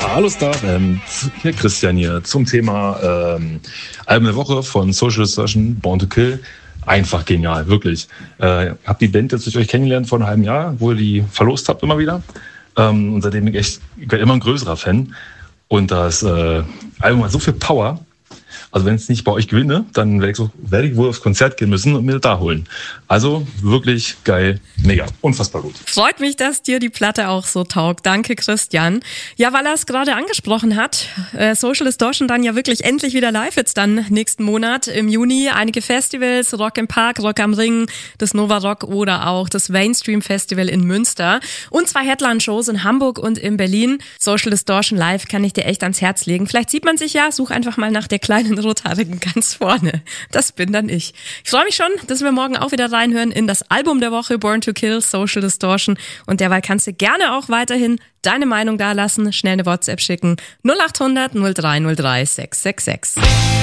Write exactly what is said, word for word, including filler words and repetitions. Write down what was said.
Hallo Starfam, hier Christian hier zum Thema ähm, Album der Woche von Social Distortion, Born to Kill. Einfach genial, wirklich. Äh, hab die Band jetzt durch euch kennengelernt vor einem halben Jahr, wo ihr die verlost habt immer wieder. Ähm, und seitdem bin ich echt, ich werde immer ein größerer Fan. Und das äh, Album hat so viel Power. Also wenn es nicht bei euch gewinne, dann werde ich, so, werde ich wohl aufs Konzert gehen müssen und mir das da holen. Also wirklich geil, mega, unfassbar gut. Freut mich, dass dir die Platte auch so taugt. Danke, Christian. Ja, weil er es gerade angesprochen hat, äh, Social Distortion dann ja wirklich endlich wieder live jetzt dann nächsten Monat im Juni. Einige Festivals, Rock im Park, Rock am Ring, das Nova Rock oder auch das Mainstream Festival in Münster. Und zwei Headline-Shows in Hamburg und in Berlin. Social Distortion live kann ich dir echt ans Herz legen. Vielleicht sieht man sich ja, such einfach mal nach der kleinen Rothaarigen ganz vorne. Das bin dann ich. Ich freue mich schon, dass wir morgen auch wieder reinhören in das Album der Woche, Born to Kill, Social Distortion. Und derweil kannst du gerne auch weiterhin deine Meinung dalassen, schnell eine WhatsApp schicken. null acht hundert null drei null drei sechs sechs sechs.